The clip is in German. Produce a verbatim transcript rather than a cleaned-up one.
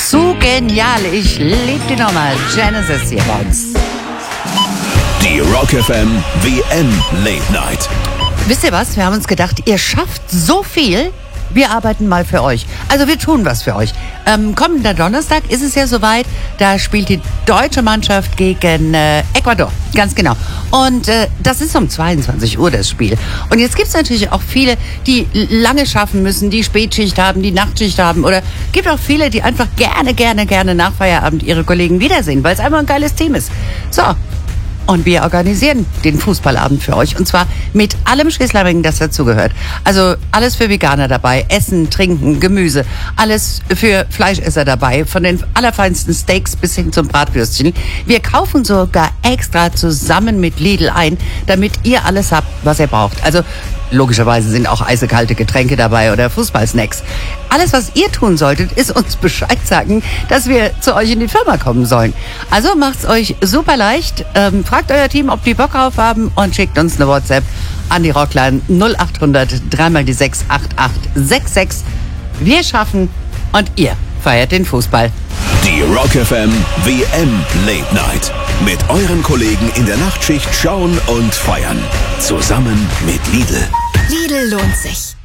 Zu genial. Ich liebe die Nummer. Genesis hier bei uns. Die Rock F M W M Late Night. Wisst ihr was? Wir haben uns gedacht, ihr schafft so viel. Wir arbeiten mal für euch. Also wir tun was für euch. Ähm, kommender Donnerstag ist es ja soweit. Da spielt die deutsche Mannschaft gegen äh, Ecuador. Ganz genau. Und äh, das ist um zweiundzwanzig Uhr das Spiel. Und jetzt gibt es natürlich auch viele, die lange schaffen müssen, die Spätschicht haben, die Nachtschicht haben. Oder gibt auch viele, die einfach gerne, gerne, gerne nach Feierabend ihre Kollegen wiedersehen, weil es einfach ein geiles Team ist. So. Und wir organisieren den Fußballabend für euch. Und zwar mit allem Schießlerbingen, das dazugehört. Also alles für Veganer dabei. Essen, Trinken, Gemüse. Alles für Fleischesser dabei. Von den allerfeinsten Steaks bis hin zum Bratwürstchen. Wir kaufen sogar extra zusammen mit Lidl ein, damit ihr alles habt, was ihr braucht. Also logischerweise sind auch eisekalte Getränke dabei oder Fußballsnacks. Alles, was ihr tun solltet, ist uns Bescheid sagen, dass wir zu euch in die Firma kommen sollen. Also macht's euch super leicht. Ähm, fragt euer Team, ob die Bock drauf haben und schickt uns eine WhatsApp an die Rockline null acht hundert drei mal die sechs acht acht sechs sechs. Wir schaffen und ihr feiert den Fußball. Die Rock F M W M Late Night. Mit euren Kollegen in der Nachtschicht schauen und feiern. Zusammen mit Lidl. Lidl lohnt sich.